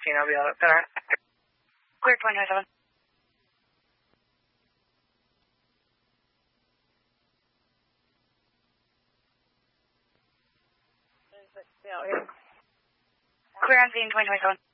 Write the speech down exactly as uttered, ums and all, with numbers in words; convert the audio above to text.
sixteen, I'll be out there. Clear twenty twenty-seven. Out here. Clear on scene twenty twenty-seven.